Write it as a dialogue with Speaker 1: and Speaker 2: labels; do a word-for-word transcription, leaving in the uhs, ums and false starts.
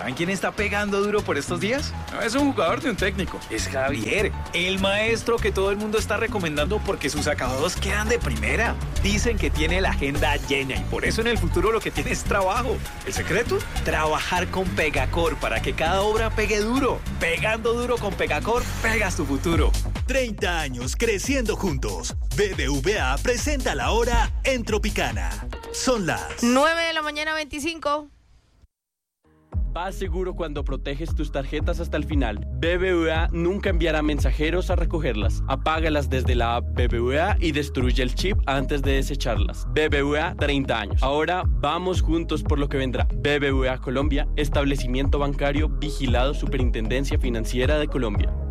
Speaker 1: ¿Saben quién está pegando duro por estos días? No es un jugador de un técnico, es Javier, el maestro que todo el mundo está recomendando porque sus acabados quedan de primera. Dicen que tiene la agenda llena y por eso en el futuro lo que tiene es trabajo. ¿El secreto? Trabajar con Pegacor para que cada obra pegue duro. Pegando duro con Pegacor, pegas tu futuro.
Speaker 2: treinta años creciendo juntos. B B V A presenta la hora en Tropicana. Son las
Speaker 3: nueve de la mañana, veinticinco.
Speaker 4: Vas seguro cuando proteges tus tarjetas hasta el final. B B V A nunca enviará mensajeros a recogerlas. Apágalas desde la app B B V A y destruye el chip antes de desecharlas. B B V A, treinta años. Ahora vamos juntos por lo que vendrá. B B V A Colombia, establecimiento bancario vigilado Superintendencia Financiera de Colombia.